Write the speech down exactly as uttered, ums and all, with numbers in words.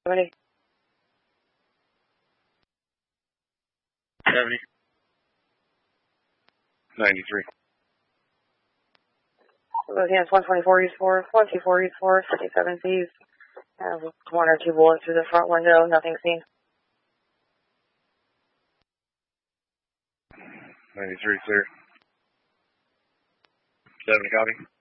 seventy. seventy. ninety-three. Looking at one twenty-four East four, one twenty-four East four, fifty-seven Cs. Have one or two bullets through the front window, nothing seen. ninety-three, clear. seventy, copy.